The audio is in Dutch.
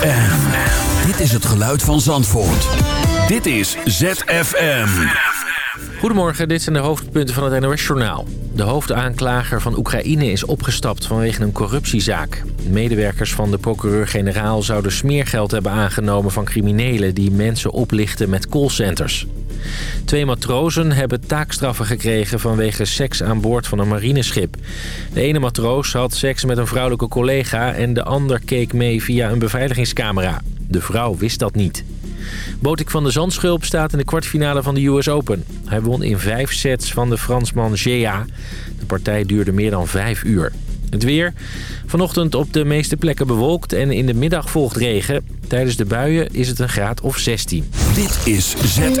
Dit is het geluid van Zandvoort. Dit is ZFM. Goedemorgen, dit zijn de hoofdpunten van het NOS-journaal. De hoofdaanklager van Oekraïne is opgestapt vanwege een corruptiezaak. Medewerkers van de procureur-generaal zouden smeergeld hebben aangenomen van criminelen die mensen oplichten met callcenters. 2 matrozen hebben taakstraffen gekregen vanwege seks aan boord van een marineschip. De ene matroos had seks met een vrouwelijke collega en de ander keek mee via een beveiligingscamera. De vrouw wist dat niet. Botik van de Zandschulp staat in de kwartfinale van de US Open. Hij won in 5 sets van de Fransman Gea. De partij duurde meer dan 5 uur. Het weer. Vanochtend op de meeste plekken bewolkt en in de middag volgt regen. Tijdens de buien is het een graad of 16. Dit is ZFM.